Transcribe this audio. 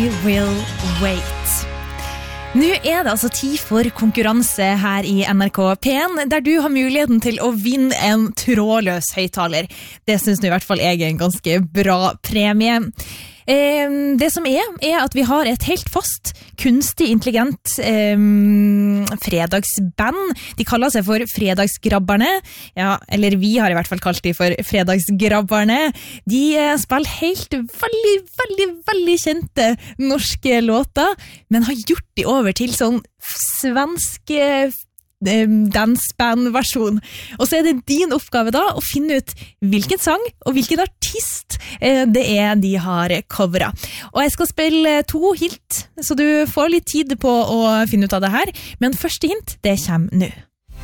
I Will Wait. Nå det altså tid for konkurranse her i NRK P1, der du har muligheten til å vinne en trådløs høyttaler. Det synes nå I hvert fall jeg en ganske bra premie. Det som at vi har et helt fast, kunstig intelligent fredagsband. De kaller seg for Fredagsgrabberne. Ja, eller vi har I hvert fall kalt de for Fredagsgrabberne. De spiller helt veldig kjente norske låter, men har gjort de over til sånn svenske dansband-versjon. Og så det din oppgave da å finne ut hvilken sang og hvilken artist det de har coveret. Og jeg skal spille 2 hint, så du får litt tid på å finne ut av det her. Men første hint, det kommer nå.